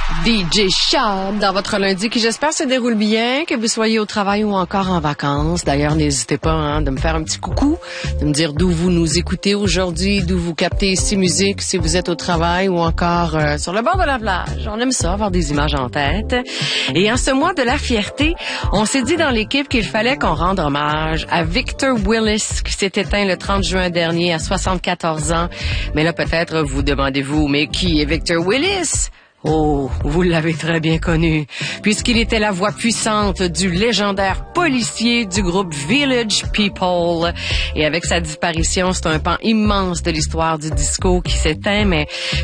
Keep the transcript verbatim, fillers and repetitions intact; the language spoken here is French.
D J Chad dans votre lundi qui j'espère se déroule bien, que vous soyez au travail ou encore en vacances. D'ailleurs, n'hésitez pas hein, de me faire un petit coucou, de me dire d'où vous nous écoutez aujourd'hui, d'où vous captez ces musiques, si vous êtes au travail ou encore euh, sur le bord de la plage. On aime ça, avoir des images en tête. Et en ce mois de la fierté, on s'est dit dans l'équipe qu'il fallait qu'on rende hommage à Victor Willis qui s'est éteint le trente juin dernier à soixante-quatorze ans. Mais là, peut-être vous demandez-vous, mais qui est Victor Willis? Oh, vous l'avez très bien connu, puisqu'il était la voix puissante du légendaire policier du groupe Village People. Et avec sa disparition, c'est un pan immense de l'histoire du disco qui s'éteint, mais